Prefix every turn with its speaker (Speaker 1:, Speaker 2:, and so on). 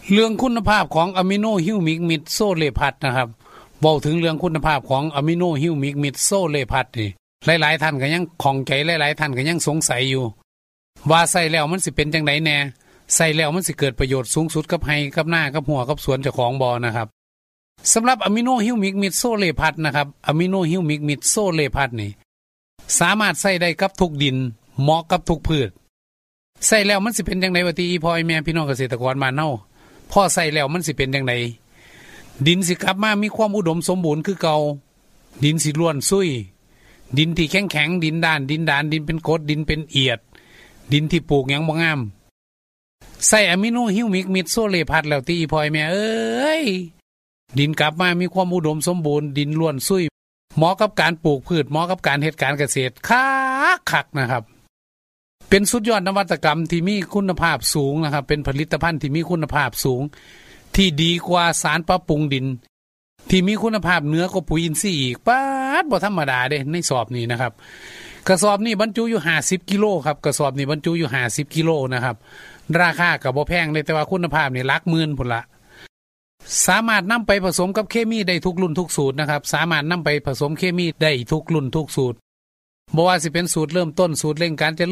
Speaker 1: เรื่องคุณภาพของอะมิโนฮิวมิกมิดโซเลพัทนะครับเว้าถึงเรื่องคุณภาพของอะมิโนฮิวมิกมิดโซเลพัทนี่หลายๆท่านก็ยังข้องใจหลายๆท่านก็ยังสงสัยอยู่ว่าใส่แล้วมันสิเป็นจังได๋แน่ใส่แล้วมันสิเกิดประโยชน์สูงสุดกับไร่กับนากับหัวกับสวนเจ้าของบ่นะครับสำหรับอะมิโนฮิวมิกมิดโซเลพัทนะครับอะมิโนฮิวมิกมิดโซเลพัทนี่สามารถใส่ได้กับทุกดินเหมาะกับทุกพืชใส่แล้วมันสิเป็นจังได๋ว่าติพ่อแม่พี่น้องเกษตรกรบ้านเฮาพอใส่แล้วมันสิเป็นจังได๋ดินสิกลับมามีความอุดมสมบูรณ์คือเก่าดินสิร่วนซุยดินที่แข็งๆดินด้านดินเป็นกรดดินเป็นเอียดดินที่ปลูกหยังบ่งามใส่อะมิโนฮิวมิกมิดโซเลพัทแล้วติพ่อแม่เอ้ยดินกลับมามีความอุดมสมบูรณ์ดินร่วนซุยเหมาะกับการปลูกพืชเหมาะกับการเฮ็ดการเกษตรคักนะครับเป็นสุดยอดนวัตกรรมที่มีคุณภาพสูงนะครับเป็นผลิตภัณฑ์ที่มีคุณภาพสูงที่ดีกว่าสารปรับปรุงดินที่มีคุณภาพเหนือกว่าปุ๋ยอินทรีย์อีกป๊าดบ่ธรรมดาเด้ในสอบนี้นะครับกระสอบนี้บรรจุอยู่50กิโลครับกระสอบนี้บรรจุอยู่50กิโลนะครับราคาก็บ่แพงเลยแต่ว่าคุณภาพนี่หลักหมื่นพุ่นละสามารถนำไปผสมกับเคมีได้ทุกรุ่นทุกสูตรนะครับสามารถนำไปผสมเคมีได้ทุกรุ่นทุกสูตรบ่ว่าสิเป็นสูตรเริ่มต้นสูตรเร่งการเจริญ